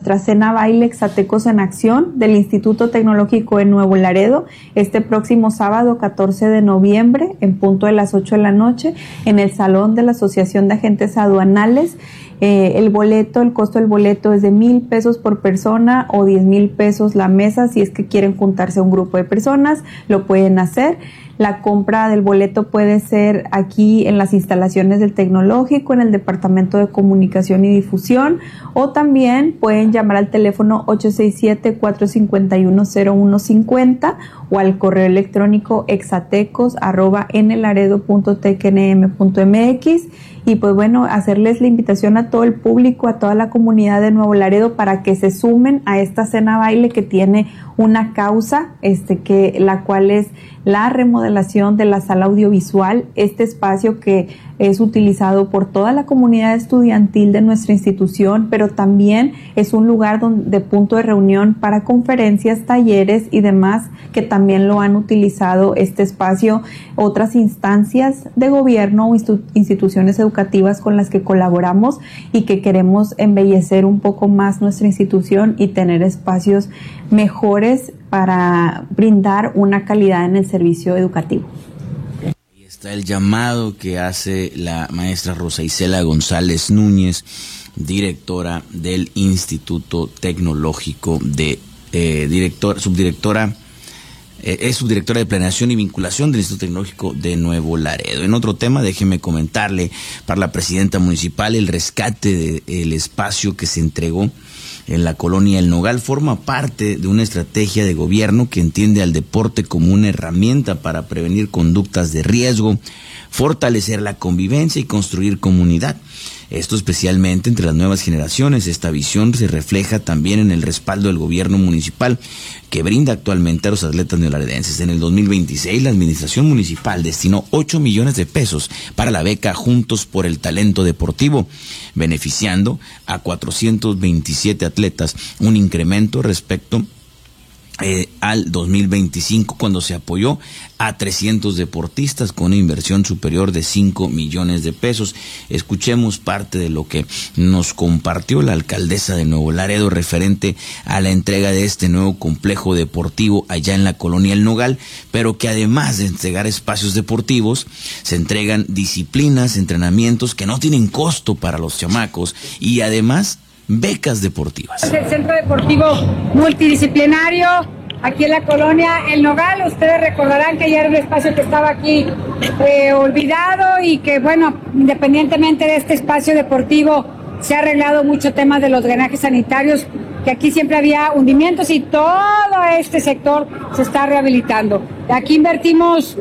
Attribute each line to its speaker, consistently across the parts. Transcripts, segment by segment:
Speaker 1: nuestra cena baile Exatecos en Acción del Instituto Tecnológico de Nuevo Laredo este próximo sábado 14 de noviembre en punto de las 8 de la noche en el Salón de la Asociación de Agentes Aduanales. El costo del boleto es de $1,000 por persona o $10,000 la mesa. Si es que quieren juntarse a un grupo de personas, lo pueden hacer. La compra del boleto puede ser aquí en las instalaciones del Tecnológico, en el Departamento de Comunicación y Difusión, o también pueden llamar al teléfono 867-451-0150 o al correo electrónico exatecos@nlaredo.tecnm.mx. Y pues bueno, hacerles la invitación a todo el público, a toda la comunidad de Nuevo Laredo para que se sumen a esta cena baile que tiene una causa, la cual es la remodelación de la sala audiovisual, este espacio que es utilizado por toda la comunidad estudiantil de nuestra institución, pero también es un lugar de punto de reunión para conferencias, talleres y demás, que también lo han utilizado este espacio otras instancias de gobierno o instituciones educativas con las que colaboramos y que queremos embellecer un poco más nuestra institución y tener espacios mejores para brindar una calidad en el servicio educativo.
Speaker 2: Está el llamado que hace la maestra Rosa Isela González Núñez, directora del Instituto Tecnológico subdirectora de Planeación y Vinculación del Instituto Tecnológico de Nuevo Laredo. En otro tema, déjeme comentarle para la presidenta municipal el rescate del espacio que se entregó en la colonia El Nogal forma parte de una estrategia de gobierno que entiende al deporte como una herramienta para prevenir conductas de riesgo, fortalecer la convivencia y construir comunidad. Esto especialmente entre las nuevas generaciones. Esta visión se refleja también en el respaldo del gobierno municipal que brinda actualmente a los atletas neolaredenses. En el 2026, la administración municipal destinó 8 millones de pesos para la beca Juntos por el Talento Deportivo, beneficiando a 427 atletas, un incremento respecto al 2025, cuando se apoyó a 300 deportistas con una inversión superior de 5 millones de pesos. Escuchemos parte de lo que nos compartió la alcaldesa de Nuevo Laredo referente a la entrega de este nuevo complejo deportivo allá en la colonia El Nogal, pero que además de entregar espacios deportivos, se entregan disciplinas, entrenamientos que no tienen costo para los chamacos y además becas deportivas.
Speaker 3: Es el Centro Deportivo Multidisciplinario aquí en la colonia El Nogal. Ustedes recordarán que ya era un espacio que estaba aquí olvidado y que, bueno, independientemente de este espacio deportivo, se ha arreglado mucho tema de los drenajes sanitarios, que aquí siempre había hundimientos y todo este sector se está rehabilitando. Aquí invertimos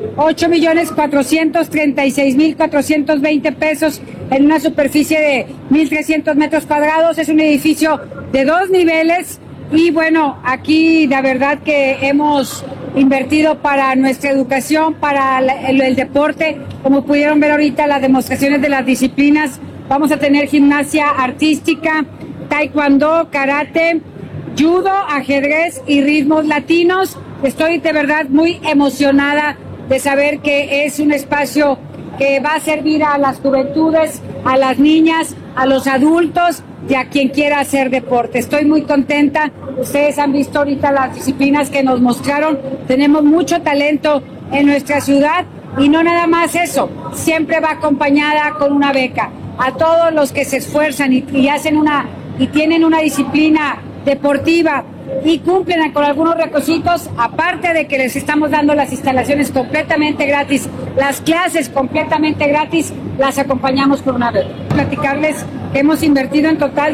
Speaker 3: 8,436,420 pesos en una superficie de 1,300 metros cuadrados. Es un edificio de 2 niveles y bueno, aquí la verdad que hemos invertido para nuestra educación, para el deporte. Como pudieron ver ahorita las demostraciones de las disciplinas, vamos a tener gimnasia artística, taekwondo, karate, judo, ajedrez y ritmos latinos. Estoy de verdad muy emocionada de saber que es un espacio que va a servir a las juventudes, a las niñas, a los adultos y a quien quiera hacer deporte. Estoy muy contenta. Ustedes han visto ahorita las disciplinas que nos mostraron. Tenemos mucho talento en nuestra ciudad y no nada más eso, siempre va acompañada con una beca. A todos los que se esfuerzan y hacen y tienen una disciplina deportiva y cumplen con algunos requisitos, aparte de que les estamos dando las instalaciones completamente gratis, las clases completamente gratis, las acompañamos por una beca. Platicarles que hemos invertido en total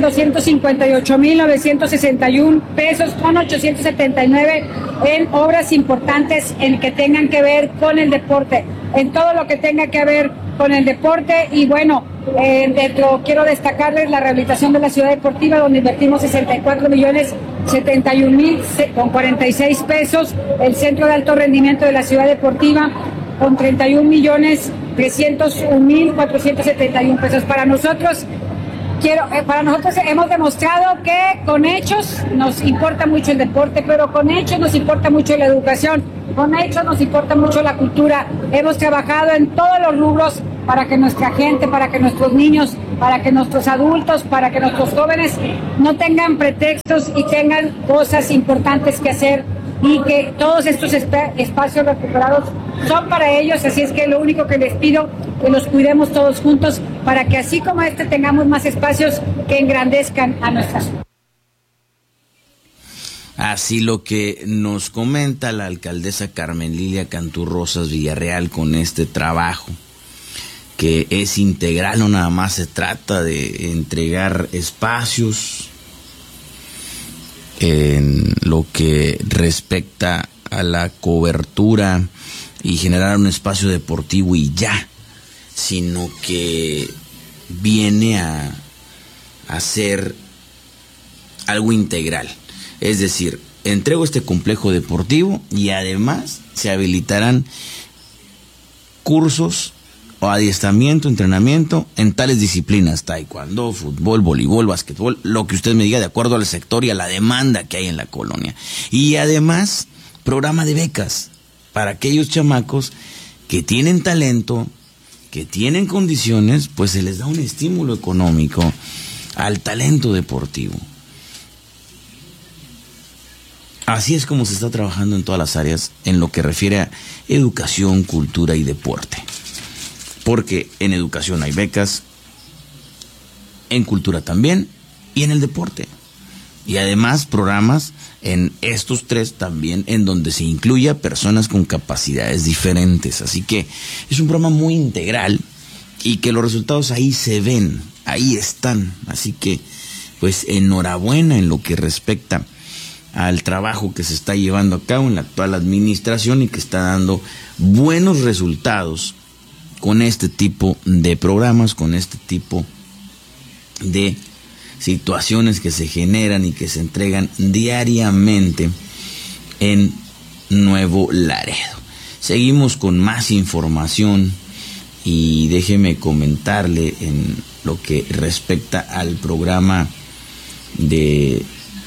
Speaker 3: 258,961 pesos con 879 en obras importantes en que tengan que ver con el deporte, en todo lo que tenga que ver con el deporte. Y bueno, quiero destacarles la rehabilitación de la ciudad deportiva, donde invertimos 64,071,000 con 46 pesos, el centro de alto rendimiento de la ciudad deportiva con 31,301,471 pesos. Para nosotros para nosotros hemos demostrado que con hechos nos importa mucho el deporte, pero con hechos nos importa mucho la educación, con hechos nos importa mucho la cultura. Hemos trabajado en todos los rubros para que nuestra gente, para que nuestros niños, para que nuestros adultos, para que nuestros jóvenes no tengan pretextos y tengan cosas importantes que hacer, y que todos estos espacios recuperados son para ellos. Así es que lo único que les pido, que los cuidemos todos juntos para que así como tengamos más espacios que engrandezcan a nuestra ciudad.
Speaker 2: Así lo que nos comenta la alcaldesa Carmen Lilia Cantú Rosas Villarreal con este trabajo, que es integral, no nada más se trata de entregar espacios en lo que respecta a la cobertura y generar un espacio deportivo y ya, sino que viene a hacer algo integral. Es decir, entrego este complejo deportivo y además se habilitarán cursos o adiestramiento, entrenamiento en tales disciplinas: taekwondo, fútbol, voleibol, básquetbol, lo que usted me diga de acuerdo al sector y a la demanda que hay en la colonia. Y además, programa de becas para aquellos chamacos que tienen talento, que tienen condiciones, pues se les da un estímulo económico al talento deportivo. Así es como se está trabajando en todas las áreas en lo que refiere a educación, cultura y deporte. Porque en educación hay becas, en cultura también y en el deporte. Y además programas en estos tres también en donde se incluya personas con capacidades diferentes. Así que es un programa muy integral y que los resultados ahí se ven, ahí están. Así que pues enhorabuena en lo que respecta al trabajo que se está llevando a cabo en la actual administración y que está dando buenos resultados con este tipo de programas, con este tipo de situaciones que se generan y que se entregan diariamente en Nuevo Laredo. Seguimos con más información y déjeme comentarle en lo que respecta al programa del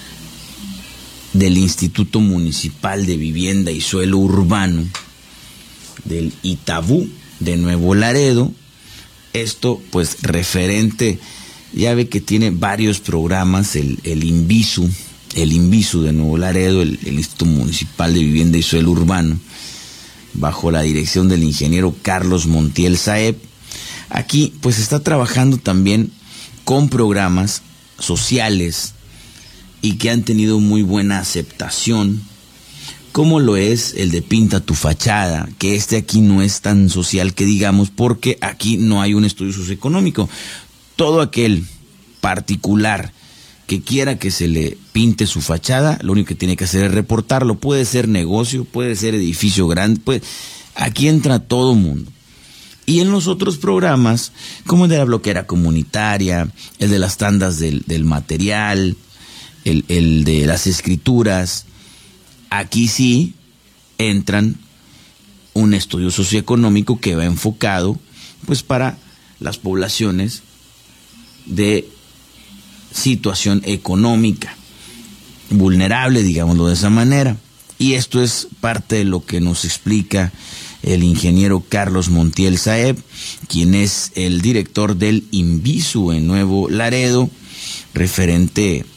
Speaker 2: Instituto Municipal de Vivienda y Suelo Urbano, del ITABU de Nuevo Laredo. Esto pues referente, ya ve que tiene varios programas, el INVISU de Nuevo Laredo, el Instituto Municipal de Vivienda y Suelo Urbano, bajo la dirección del ingeniero Carlos Montiel Saeb. Aquí pues está trabajando también con programas sociales y que han tenido muy buena aceptación, como lo es el de Pinta tu Fachada, que aquí no es tan social que digamos, porque aquí no hay un estudio socioeconómico. Todo aquel particular que quiera que se le pinte su fachada, lo único que tiene que hacer es reportarlo. Puede ser negocio, puede ser edificio grande, aquí entra todo mundo. Y en los otros programas, como el de la bloquera comunitaria, el de las tandas del material, el de las escrituras, aquí sí entran un estudio socioeconómico que va enfocado pues para las poblaciones de situación económica vulnerable, digámoslo de esa manera. Y esto es parte de lo que nos explica el ingeniero Carlos Montiel Saeb, quien es el director del INVISU en Nuevo Laredo, referente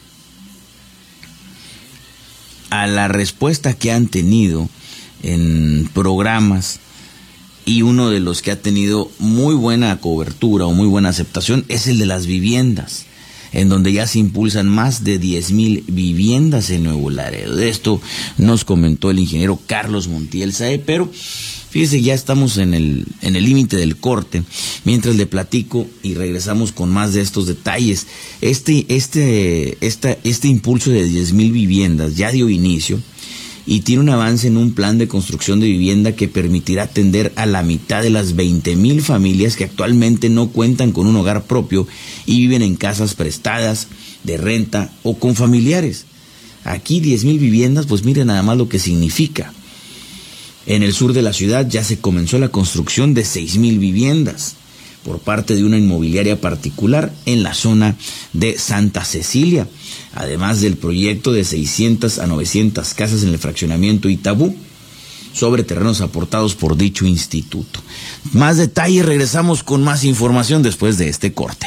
Speaker 2: a la respuesta que han tenido en programas, y uno de los que ha tenido muy buena cobertura o muy buena aceptación es el de las viviendas, en donde ya se impulsan más de 10,000 viviendas en Nuevo Laredo. De esto nos comentó el ingeniero Carlos Montiel Saeb, pero fíjese, ya estamos en el límite del corte. Mientras le platico y regresamos con más de estos detalles, este impulso de 10,000 viviendas ya dio inicio y tiene un avance en un plan de construcción de vivienda que permitirá atender a la mitad de las 20,000 familias que actualmente no cuentan con un hogar propio y viven en casas prestadas, de renta o con familiares. Aquí 10,000 viviendas, pues miren nada más lo que significa. En el sur de la ciudad ya se comenzó la construcción de 6,000 viviendas. por parte de una inmobiliaria particular en la zona de Santa Cecilia, además del proyecto de 600 a 900 casas en el fraccionamiento Itabú, sobre terrenos aportados por dicho instituto. Más detalles, regresamos con más información después de este corte.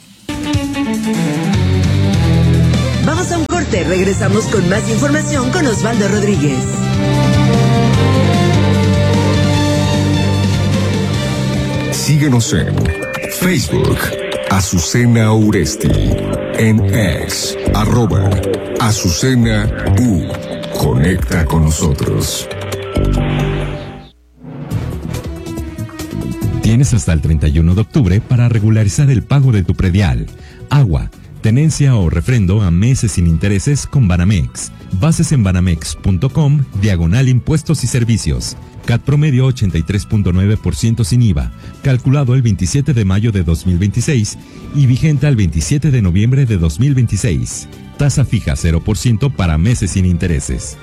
Speaker 4: Vamos a un corte, regresamos con más información con Osvaldo Rodríguez.
Speaker 5: Síguenos en Facebook, Azucena Uresti, en X, @Azucena U. Conecta con nosotros.
Speaker 6: Tienes hasta el 31 de octubre para regularizar el pago de tu predial, agua, tenencia o refrendo a meses sin intereses con Banamex. Bases en banamex.com, /impuestos y servicios. CAT promedio 83.9% sin IVA, calculado el 27 de mayo de 2026 y vigente al 27 de noviembre de 2026. Tasa fija 0% para meses sin intereses.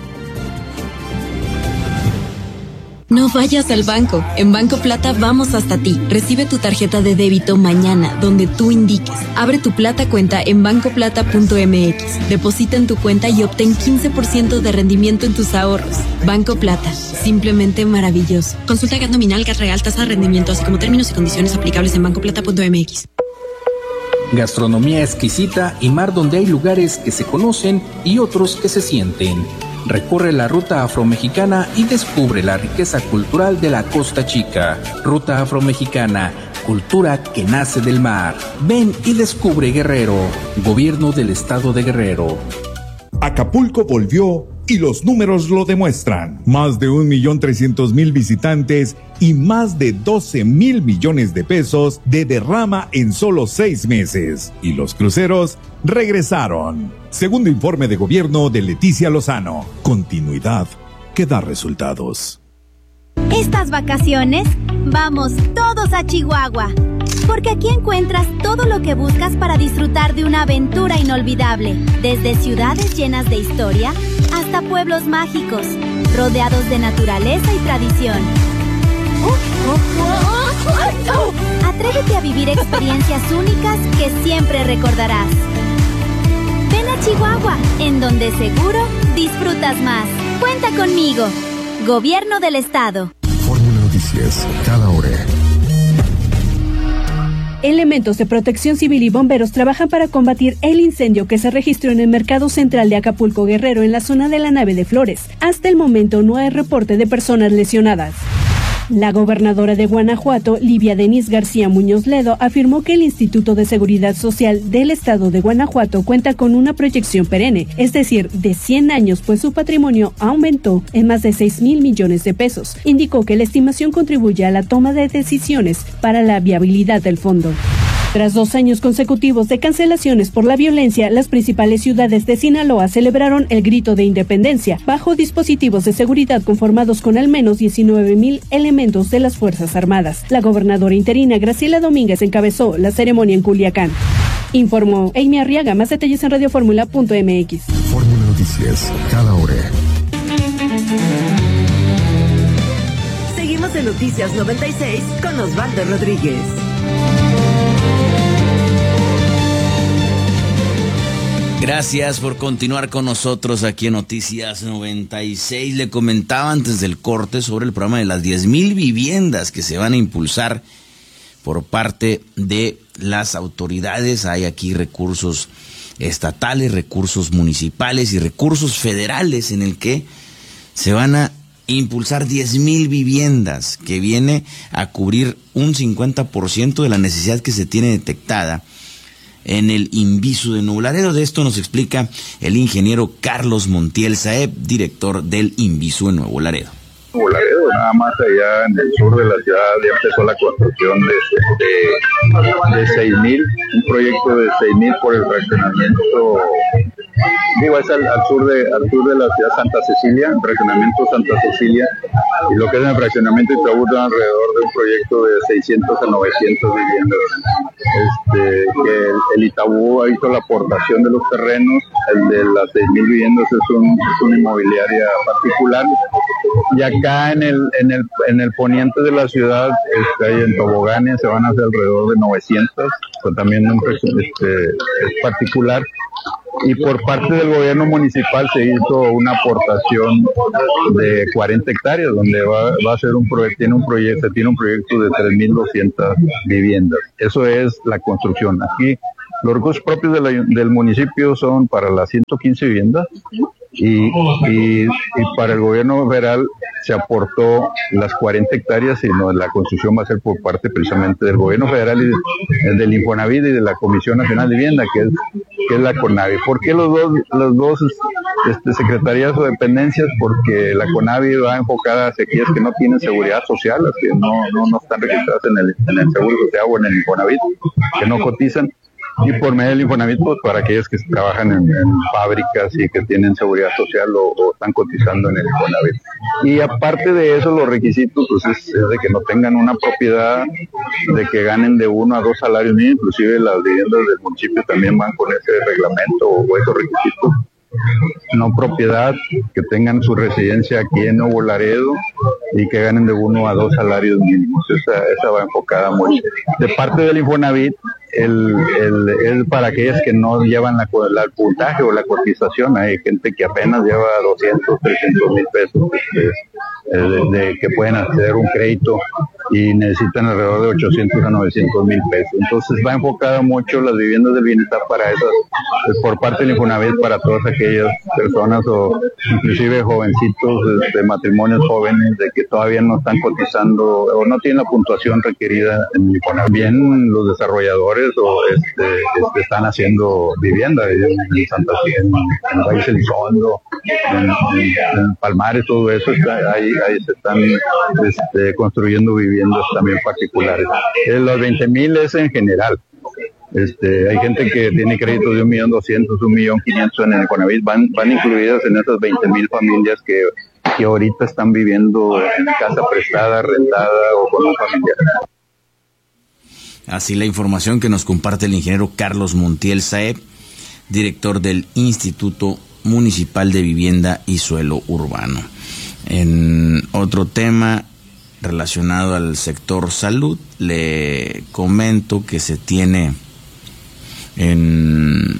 Speaker 7: No vayas al banco. En Banco Plata vamos hasta ti. Recibe tu tarjeta de débito mañana, donde tú indiques. Abre tu Plata cuenta en bancoplata.mx. Deposita en tu cuenta y obtén 15% de rendimiento en tus ahorros. Banco Plata. Simplemente maravilloso. Consulta GAT nominal, GAT real, tasa de rendimiento, así como términos y condiciones aplicables en bancoplata.mx.
Speaker 8: Gastronomía exquisita y mar donde hay lugares que se conocen y otros que se sienten. Recorre la Ruta Afromexicana y descubre la riqueza cultural de la Costa Chica. Ruta Afromexicana, cultura que nace del mar. Ven y descubre Guerrero. Gobierno del Estado de Guerrero.
Speaker 9: Acapulco volvió y los números lo demuestran. Más de 1.300.000 visitantes y más de 12.000 millones de pesos de derrama en solo 6 meses. Y los cruceros regresaron. Segundo informe de gobierno de Leticia Lozano. Continuidad que da resultados.
Speaker 10: Estas vacaciones, vamos todos a Chihuahua. Porque aquí encuentras todo lo que buscas para disfrutar de una aventura inolvidable. Desde ciudades llenas de historia hasta pueblos mágicos, rodeados de naturaleza y tradición. Atrévete a vivir experiencias únicas que siempre recordarás. Ven a Chihuahua, en donde seguro disfrutas más. Cuenta conmigo. Gobierno del Estado.
Speaker 5: Fórmula Noticias, cada hora.
Speaker 11: Elementos de Protección Civil y bomberos trabajan para combatir el incendio que se registró en el Mercado Central de Acapulco Guerrero en la zona de la Nave de Flores. Hasta el momento no hay reporte de personas lesionadas. La gobernadora de Guanajuato, Livia Denise García Muñoz Ledo, afirmó que el Instituto de Seguridad Social del Estado de Guanajuato cuenta con una proyección perenne, es decir, de 100 años, pues su patrimonio aumentó en más de 6,000 millones de pesos. Indicó que la estimación contribuye a la toma de decisiones para la viabilidad del fondo. Tras 2 años consecutivos de cancelaciones por la violencia, las principales ciudades de Sinaloa celebraron el Grito de Independencia, bajo dispositivos de seguridad conformados con al menos 19,000 elementos de las Fuerzas Armadas. La gobernadora interina Graciela Domínguez encabezó la ceremonia en Culiacán. Informó Amy Arriaga. Más detalles en radioformula.mx.
Speaker 5: Fórmula Noticias, cada hora.
Speaker 4: Seguimos en Noticias 96 con Osvaldo Rodríguez.
Speaker 2: Gracias por continuar con nosotros aquí en Noticias 96. Le comentaba antes del corte sobre el programa de las 10,000 viviendas que se van a impulsar por parte de las autoridades. Hay aquí recursos estatales, recursos municipales y recursos federales en el que se van a impulsar 10,000 viviendas, que viene a cubrir un 50% de la necesidad que se tiene detectada en el Invisu de Nuevo Laredo. De esto nos explica el ingeniero Carlos Montiel Saeb, director del Invisu en Nuevo Laredo.
Speaker 12: Nuevo Laredo, nada más allá en el sur de la ciudad ya empezó la construcción de 6,000, un proyecto de 6,000 por el fraccionamiento digo, es al sur de la ciudad Santa Cecilia, el fraccionamiento Santa Cecilia, y lo que es en el fraccionamiento Itaú alrededor de un proyecto de 600 a 900 viviendas. Que el Itaú hizo la aportación de los terrenos, el de las 6,000 viviendas es una inmobiliaria particular, y acá en el poniente de la ciudad, en Toboganes, se van a hacer alrededor de 900, también es particular. Y por parte del gobierno municipal se hizo una aportación de 40 hectáreas, donde va a ser tiene un proyecto de 3,200 viviendas. Eso es la construcción. Aquí los recursos propios del municipio son para las 115 viviendas y para el gobierno federal se aportó las 40 hectáreas y la construcción va a ser por parte precisamente del gobierno federal y del Infonavit y de la Comisión Nacional de Vivienda, que es la CONAVI. ¿Por qué los dos secretarías o dependencias? Porque la CONAVI va enfocada hacia aquellas que no tienen seguridad social, las que no están registradas en el Seguro Social o en el Infonavit, que no cotizan. Y por medio del Infonavit, pues para aquellos que trabajan en fábricas y que tienen seguridad social o están cotizando en el Infonavit. Y aparte de eso, los requisitos pues es de que no tengan una propiedad, de que ganen de 1 a 2 salarios mínimos, inclusive las viviendas del municipio también van con ese reglamento o esos requisitos. No propiedad, que tengan su residencia aquí en Nuevo Laredo y que ganen de 1 a 2 salarios mínimos. Esa va enfocada mucho. De parte del Infonavit, es para aquellas que no llevan el puntaje o la cotización. Hay gente que apenas lleva 200, 300 mil pesos de que pueden acceder a un crédito y necesitan alrededor de 800 a 900 mil pesos. Entonces va enfocada mucho las viviendas del bienestar para esas, por parte del Infonavit, para todas aquellas personas o inclusive jovencitos de matrimonios jóvenes de que todavía no están cotizando o no tienen la puntuación requerida en el Infonavit. Bien, los desarrolladores están haciendo vivienda en Santa Fe, en Valle Elizondo, en Palmares, todo eso ahí se están construyendo viviendas también particulares. Los 20,000 es en general. Hay gente que tiene créditos de 1,200,000, 1,500,000 en el Infonavit, van incluidas en esas 20,000 familias que ahorita están viviendo en casa prestada, rentada o con un familiar.
Speaker 2: Así la información que nos comparte el ingeniero Carlos Montiel Saeb, director del Instituto Municipal de Vivienda y Suelo Urbano. En otro tema relacionado al sector salud, le comento que se tiene en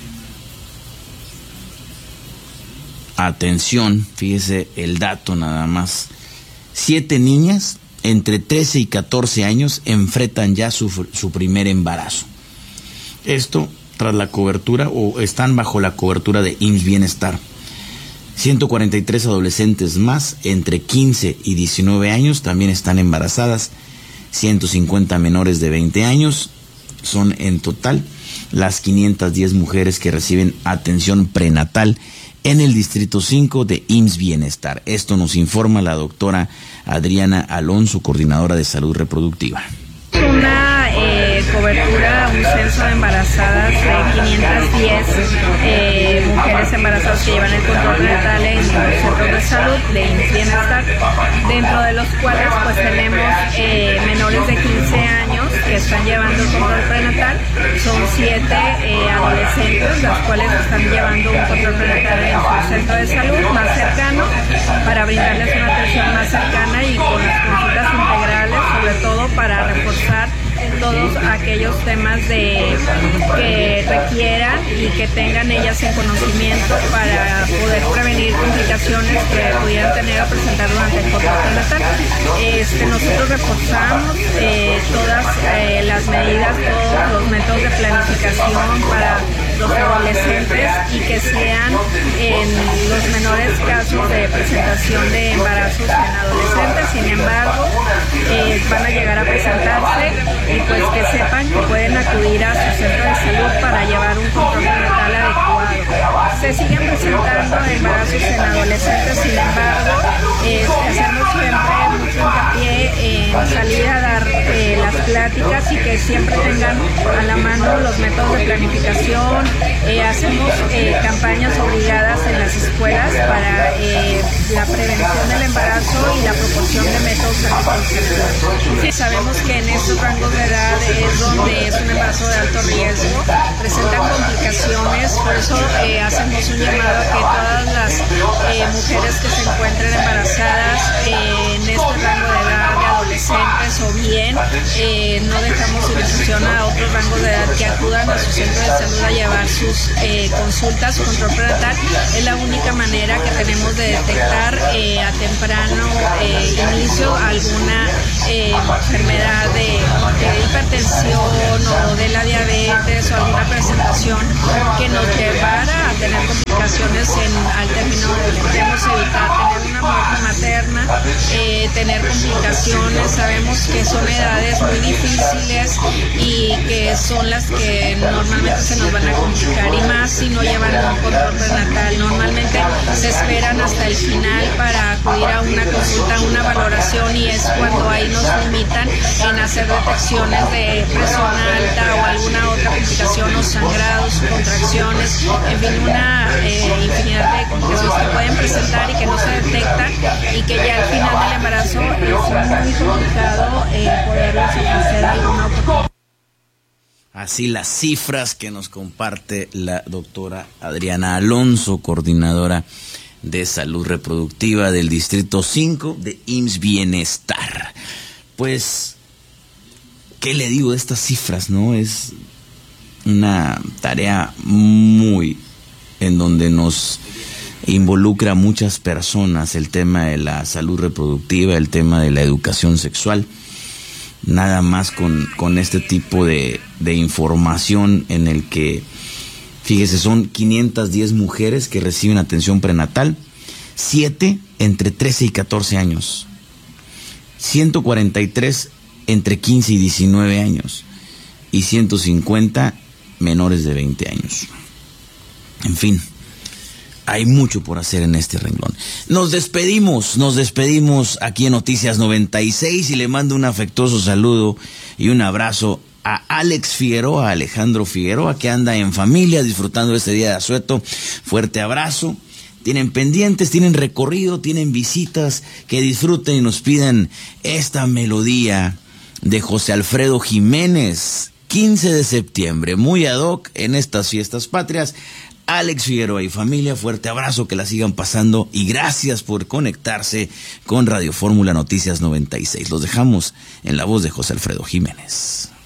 Speaker 2: atención, fíjese el dato nada más, 7 niñas entre 13 y 14 años enfrentan ya su primer embarazo. Esto tras la cobertura o están bajo la cobertura de IMSS Bienestar. 143 adolescentes más entre 15 y 19 años también están embarazadas. 150 menores de 20 años son en total las 510 mujeres que reciben atención prenatal en el Distrito 5 de IMSS Bienestar. Esto nos informa la doctora Adriana Alonso, coordinadora de salud reproductiva.
Speaker 13: Una cobertura, un censo de embarazadas de 510 mujeres embarazadas que llevan el control prenatal en los centros de salud de IMSS Bienestar, dentro de los cuales pues tenemos menores de 15 años que están llevando el control prenatal. Son 7 adolescentes las cuales están llevando un control prenatal en su centro de salud más cercano para brindarles una atención más cercana y con las consultas integrales, sobre todo para reforzar todos aquellos temas que requieran y que tengan ellas en conocimiento para poder prevenir complicaciones que pudieran tener o presentar durante el control prenatal. Nosotros reforzamos todas las medidas, todos los métodos de planificación para los adolescentes y que sean en los menores casos de presentación de embarazos en adolescentes. Sin embargo, van a llegar a presentarse y pues que sepan que pueden acudir a su centro de salud para llevar un control prenatal adecuado. Se siguen presentando embarazos en adolescentes, sin embargo, hacemos siempre mucho hincapié en salir a dar las pláticas y que siempre tengan a la mano los métodos de planificación. Hacemos campañas obligadas en las escuelas para la prevención del embarazo y la proporción de métodos anticonceptivos. Sí, sabemos que en estos rangos de edad es donde es un embarazo de alto riesgo, presentan complicaciones, por eso hacemos un llamado a que todas las mujeres que se encuentren embarazadas en este rango de edad, de adolescentes o bien, no dejamos sin excepción a otros rangos de edad que acudan a su centro de salud a llevar sus consultas. Su control prenatal es la única manera que tenemos de detectar a temprano inicio alguna enfermedad de hipertensión o de la diabetes o alguna presentación que nos llevara a tener complicaciones al término de queremos evitar tener una muerte materna, tener complicaciones. Sabemos que son edades muy difíciles y que son las que normalmente se nos van a complicar, y más si no llevan un control prenatal. Normalmente se esperan hasta el final para acudir a una consulta, a una valoración, y es cuando ahí nos limitan en hacer detecciones de presión alta o alguna otra complicación, o sangrados, contracciones, en fin, una infinidad de complicaciones que pueden presentar y que no se detectan, y que ya al final del embarazo es muy complicado poderles ofrecer alguna oportunidad.
Speaker 2: Así las cifras que nos comparte la doctora Adriana Alonso, coordinadora de salud reproductiva del Distrito 5 de IMSS Bienestar. Pues, ¿qué le digo de estas cifras, no? Es una tarea muy en donde nos involucra a muchas personas el tema de la salud reproductiva, el tema de la educación sexual. Nada más con este tipo de información en el que, fíjese, son 510 mujeres que reciben atención prenatal, 7 entre 13 y 14 años, 143 entre 15 y 19 años y 150 menores de 20 años. En fin, hay mucho por hacer en este renglón. Nos despedimos aquí en Noticias 96 y le mando un afectuoso saludo y un abrazo a Alex Figueroa, a Alejandro Figueroa, que anda en familia disfrutando este día de asueto. Fuerte abrazo. Tienen pendientes, tienen recorrido, tienen visitas, que disfruten y nos pidan esta melodía de José Alfredo Jiménez, 15 de septiembre, muy ad hoc en estas fiestas patrias. Alex Figueroa y familia, fuerte abrazo, que la sigan pasando y gracias por conectarse con Radio Fórmula Noticias 96. Los dejamos en la voz de José Alfredo Jiménez.